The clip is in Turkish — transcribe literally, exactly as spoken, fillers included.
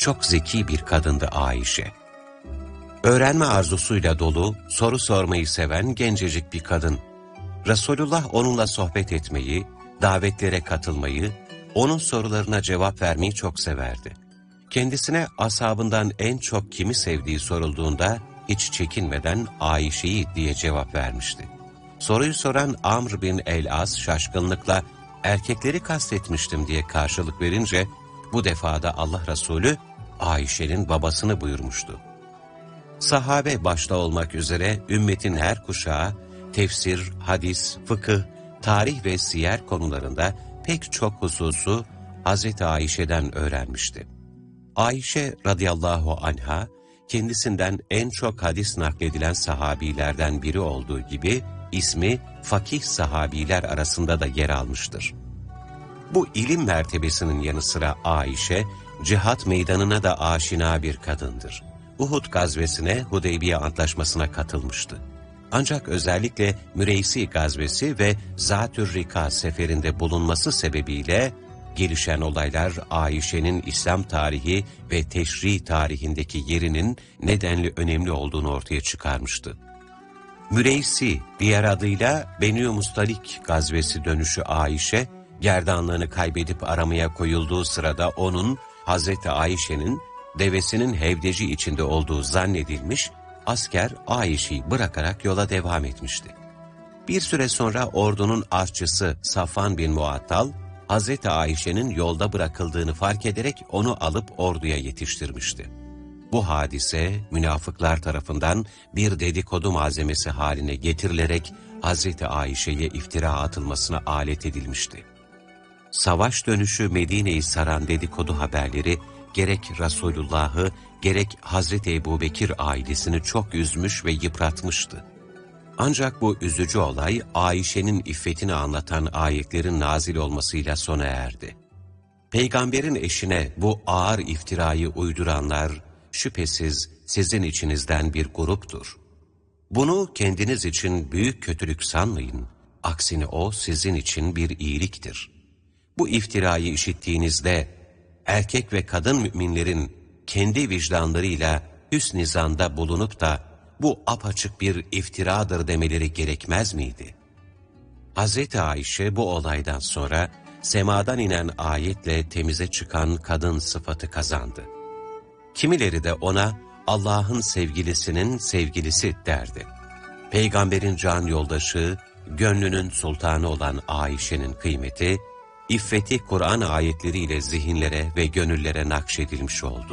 çok zeki bir kadındı Ayşe. Öğrenme arzusuyla dolu, soru sormayı seven gencecik bir kadın. Resulullah onunla sohbet etmeyi, davetlere katılmayı, onun sorularına cevap vermeyi çok severdi. Kendisine ashabından en çok kimi sevdiği sorulduğunda hiç çekinmeden Ayşe'yi diye cevap vermişti. Soruyu soran Amr bin el-As şaşkınlıkla erkekleri kastetmiştim diye karşılık verince bu defada Allah Resulü Ayşe'nin babasını buyurmuştu. Sahabe başta olmak üzere ümmetin her kuşağı tefsir, hadis, fıkıh, tarih ve siyer konularında pek çok hususu Hazreti Ayşe'den öğrenmişti. Ayşe radıyallahu anha, kendisinden en çok hadis nakledilen sahabilerden biri olduğu gibi, ismi fakih sahabiler arasında da yer almıştır. Bu ilim mertebesinin yanı sıra Ayşe, cihat meydanına da aşina bir kadındır. Uhud gazvesine, Hudeybiye Antlaşması'na katılmıştı. Ancak özellikle Müreysi gazvesi ve Zatür Rika seferinde bulunması sebebiyle gelişen olaylar Ayşe'nin İslam tarihi ve teşri tarihindeki yerinin nedenli önemli olduğunu ortaya çıkarmıştı. Müreysi, diğer adıyla Benü Mustalik gazvesi dönüşü Ayşe, gerdanlığını kaybedip aramaya koyulduğu sırada onun, Hazreti Ayşe'nin devesinin hevdeci içinde olduğu zannedilmiş, asker Ayşe'yi bırakarak yola devam etmişti. Bir süre sonra ordunun aşçısı Safvan bin Muattal, Hazreti Ayşe'nin yolda bırakıldığını fark ederek onu alıp orduya yetiştirmişti. Bu hadise münafıklar tarafından bir dedikodu malzemesi haline getirilerek Hazreti Ayşe'ye iftira atılmasına alet edilmişti. Savaş dönüşü Medine'yi saran dedikodu haberleri gerek Resulullah'ı gerek Hazreti Ebubekir ailesini çok üzmüş ve yıpratmıştı. Ancak bu üzücü olay Ayşe'nin iffetini anlatan ayetlerin nazil olmasıyla sona erdi. Peygamberin eşine bu ağır iftirayı uyduranlar şüphesiz sizin içinizden bir gruptur. Bunu kendiniz için büyük kötülük sanmayın. Aksine o sizin için bir iyiliktir. Bu iftirayı işittiğinizde erkek ve kadın müminlerin kendi vicdanlarıyla hüsn-i zanda bulunup da bu apaçık bir iftiradır demeleri gerekmez miydi? Hazreti Ayşe bu olaydan sonra semadan inen ayetle temize çıkan kadın sıfatı kazandı. Kimileri de ona Allah'ın sevgilisinin sevgilisi derdi. Peygamberin can yoldaşı, gönlünün sultanı olan Ayşe'nin kıymeti, iffeti Kur'an ayetleriyle zihinlere ve gönüllere nakşedilmiş oldu.